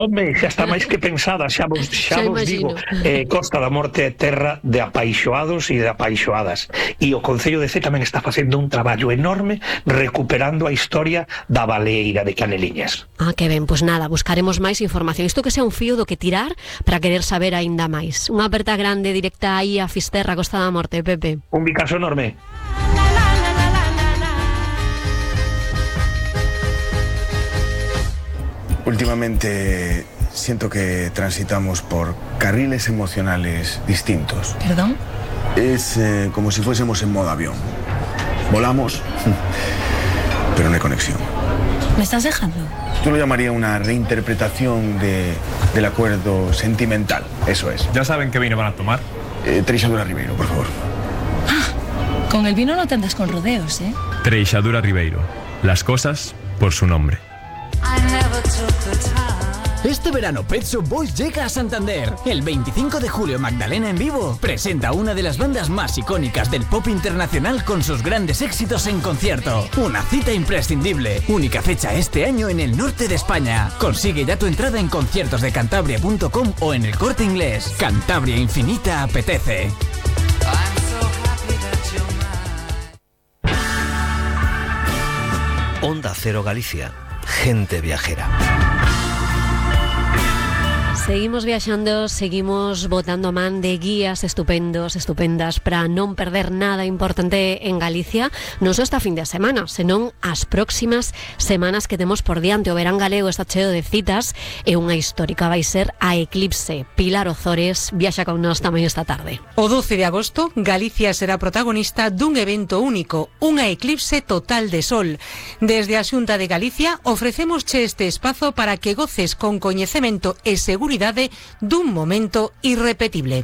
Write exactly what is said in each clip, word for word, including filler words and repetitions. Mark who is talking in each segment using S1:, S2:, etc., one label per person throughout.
S1: Home, xa está máis que pensada, xa vos, xa vos digo, eh, Costa da Morte é terra de apaixoados e de apaixoadas. E o Concello de Cee tamén está facendo un traballo enorme recuperando a historia da baleeira de Caneliñas.
S2: Ah, que ben, pois nada, buscaremos máis información. Isto que sea un fío do que tirar para querer saber aínda máis. Unha aperta grande directa aí a Fisterra, Costa da Morte, Pepe.
S1: Un bicaso enorme.
S3: Últimamente siento que transitamos por carriles emocionales distintos.
S4: ¿Perdón?
S3: Es eh, como si fuésemos en modo avión. Volamos, pero no hay conexión.
S4: ¿Me estás dejando?
S3: Yo lo llamaría una reinterpretación de, del acuerdo sentimental. Eso es.
S5: ¿Ya saben qué vino van a tomar?
S3: Eh, Treixadura Ribeiro, por favor.
S4: Ah, con el vino no te andas con rodeos, ¿eh?
S5: Treixadura Ribeiro. Las cosas por su nombre.
S6: Este verano Pet Shop Boys llega a Santander. El veinticinco de julio Magdalena en vivo presenta una de las bandas más icónicas del pop internacional con sus grandes éxitos en concierto. Una cita imprescindible. Única fecha este año en el norte de España. Consigue ya tu entrada en conciertos de cantabria punto com o en El Corte Inglés. Cantabria Infinita apetece.
S7: Onda Cero Galicia. Gente viajera.
S2: Seguimos viaxando, seguimos botando man de guías estupendos, estupendas para non perder nada importante en Galicia, non só esta fin de semana, senón as próximas semanas que temos por diante. O verán galego está cheo de citas e unha histórica vai ser a Eclipse. Pilar Ozores viaxa con nós tamén esta tarde.
S8: O doce de agosto, Galicia será protagonista dun evento único, unha eclipse total de sol. Desde a Xunta de Galicia ofrecémosche este espazo para que goces con coñecemento e seguridade dun momento irrepetible.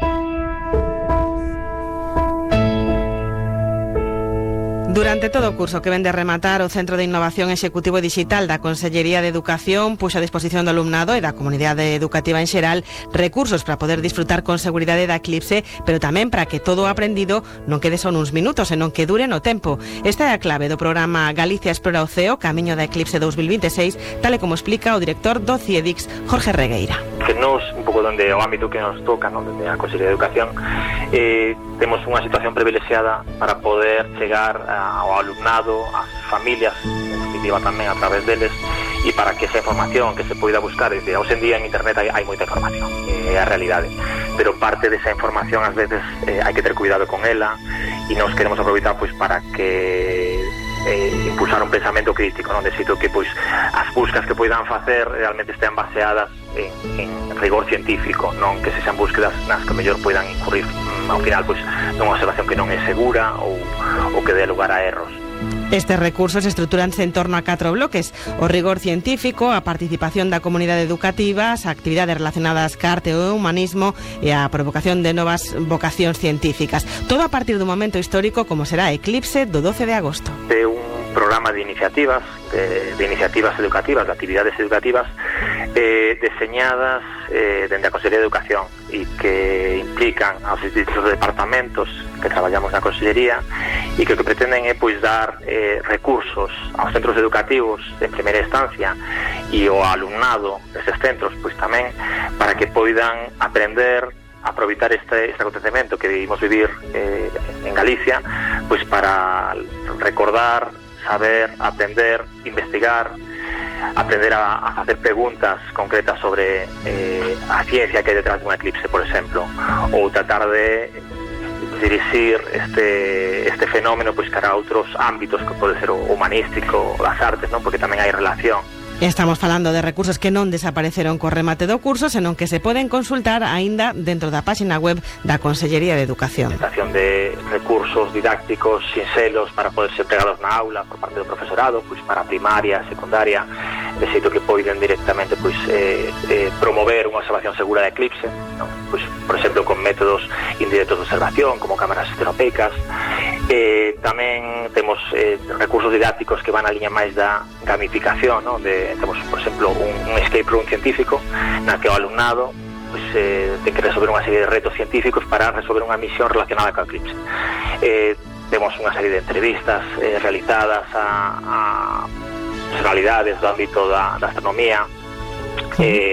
S9: Durante todo o curso que vende a rematar, o Centro de Innovación Executivo Digital da Consellería de Educación puxo a disposición do alumnado e da comunidade educativa en xeral recursos para poder disfrutar con seguridade da eclipse, pero tamén para que todo o aprendido non quede son uns minutos, senón que dure no tempo. Esta é a clave do programa Galicia Explora o Ceo, Camiño da Eclipse dos mil vinte e seis, tal e como explica o director do CIEDIX, Jorge Regueira.
S10: Que nos, un pouco donde o ámbito que nos toca, non, donde a Consellería de Educación, eh, temos unha situación privilexiada para poder chegar a ao alumnado, ás familias, en definitiva tamén a través deles, e para que esa información que se poida buscar, desde hoxe en día en internet hai, hai moita información, é a realidade, pero parte desa información ás veces eh, hai que ter cuidado con ela, e nos queremos aproveitar pois para que eh, impulsar un pensamento crítico, non? De xeito que pois as buscas que poidan facer realmente estean baseadas en, en rigor científico, non que sexan búsquedas nas que mellor poidan incurrir mm, ao final pois nunha observación que non é segura ou, ou que dé lugar a erros.
S9: Estes recursos estruturanse en torno a catro bloques: o rigor científico, a participación da comunidade educativa, as actividades relacionadas ca arte e o humanismo e a provocación de novas vocacións científicas. Todo a partir dun momento histórico como será a Eclipse do doce de agosto.
S10: De un programa de iniciativas, de, de iniciativas educativas, de actividades educativas eh, diseñadas eh, dende a Consellería de Educación e que implican aos distintos departamentos que traballamos na Consellería e que o que pretenden é pois dar eh, recursos aos centros educativos en primeira instancia e ao alumnado desses centros pois tamén para que poidan aprender a aproveitar este, este acontecemento que vivimos vivir eh, en Galicia pois para recordar, saber, aprender, investigar, aprender a, a facer preguntas concretas sobre eh, a ciencia que hai detrás de un eclipse, por exemplo, ou tratar de dirixir este, este fenómeno pois cara a outros ámbitos que pode ser o humanístico, das artes, non? Porque tamén hai relación.
S9: Estamos falando de recursos que non desapareceron co remate do curso, senón que se poden consultar aínda dentro da páxina web da Consellería de Educación.
S10: Presentación de recursos didácticos sinxelos para poder ser empregados na aula por parte do profesorado, pois para primaria, secundaria, de xeito que poiden directamente pois eh, eh, promover unha observación segura de eclipse, non? Pois, por exemplo, con métodos indirectos de observación, como cámaras estereopeicas. Eh, tamén temos eh, recursos didácticos que van a liña máis da gamificación, non? De temos, por exemplo, un, un escape room científico na que o alumnado pues, eh, ten que resolver unha serie de retos científicos para resolver unha misión relacionada co eclipse. Eh, temos unha serie de entrevistas eh, realizadas a, a personalidades do ámbito da, da astronomía, eh,